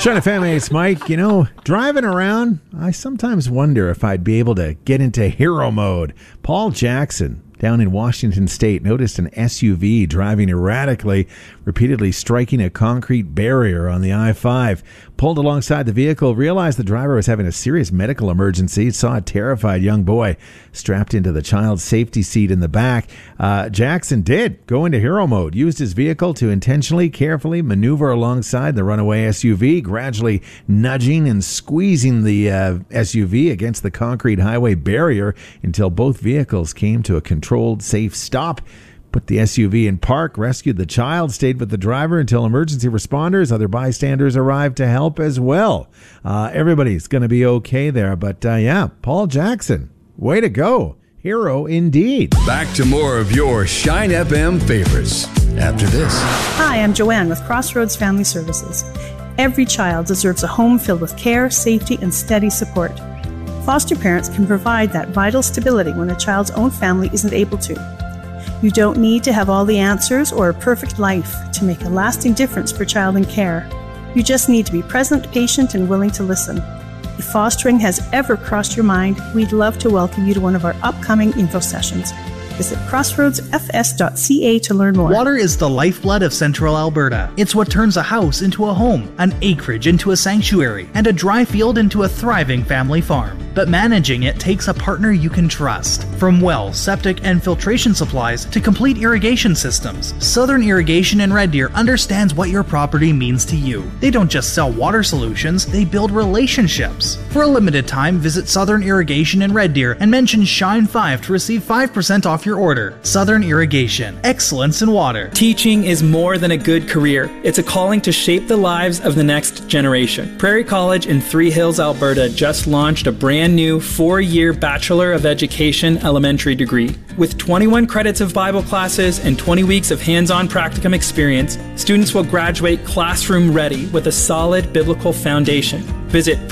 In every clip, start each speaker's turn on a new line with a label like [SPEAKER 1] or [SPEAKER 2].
[SPEAKER 1] Shine FM, it's Mike. You know, driving around, I sometimes wonder if I'd be able to get into hero mode. Paul Jackson, down in Washington State, noticed an SUV driving erratically, repeatedly striking a concrete barrier on the I-5. Pulled alongside the vehicle, realized the driver was having a serious medical emergency, saw a terrified young boy strapped into the child's safety seat in the back. Jackson did go into hero mode, used his vehicle to intentionally, carefully maneuver alongside the runaway SUV, gradually nudging and squeezing the SUV against the concrete highway barrier until both vehicles came to a controlled, safe stop. Put the SUV in park, rescued the child, stayed with the driver until emergency responders, other bystanders arrived to help as well. Everybody's going to be okay there. But yeah, Paul Jackson, way to go. Hero indeed.
[SPEAKER 2] Back to more of your Shine FM favorites after this.
[SPEAKER 3] Hi, I'm Joanne with Crossroads Family Services. Every child deserves a home filled with care, safety, and steady support. Foster parents can provide that vital stability when a child's own family isn't able to. You don't need to have all the answers or a perfect life to make a lasting difference for child in care. You just need to be present, patient, and willing to listen. If fostering has ever crossed your mind, we'd love to welcome you to one of our upcoming info sessions. Visit crossroadsfs.ca to learn more.
[SPEAKER 4] Water is the lifeblood of central Alberta. It's what turns a house into a home, an acreage into a sanctuary, and a dry field into a thriving family farm. But managing it takes a partner you can trust. From wells, septic, and filtration supplies to complete irrigation systems, Southern Irrigation in Red Deer understands what your property means to you. They don't just sell water solutions, they build relationships. For a limited time, visit Southern Irrigation in Red Deer and mention Shine5 to receive 5% off your order. Southern Irrigation, excellence in water.
[SPEAKER 5] Teaching is more than a good career. It's a calling to shape the lives of the next generation. Prairie College in Three Hills, Alberta just launched a brand new 4-year Bachelor of Education elementary degree. With 21 credits of Bible classes and 20 weeks of hands-on practicum experience, students will graduate classroom ready with a solid biblical foundation. Visit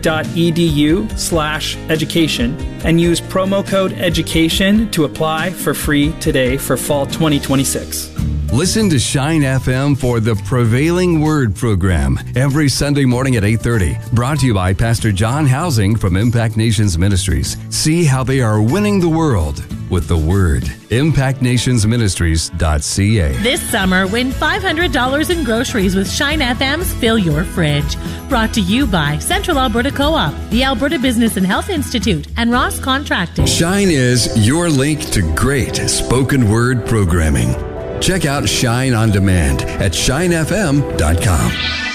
[SPEAKER 5] prairie.edu/education and use promo code EDUCATION to apply for free today for fall 2026.
[SPEAKER 2] Listen to Shine FM for the Prevailing Word program every Sunday morning at 8:30. Brought to you by Pastor John Housing from Impact Nations Ministries. See how they are winning the world with the Word. ImpactNationsMinistries.ca.
[SPEAKER 6] This summer, win $500 in groceries with Shine FM's Fill Your Fridge. Brought to you by Central Alberta Co-op, the Alberta Business and Health Institute, and Ross Contracting.
[SPEAKER 2] Shine is your link to great spoken word programming. Check out Shine on Demand at shinefm.com.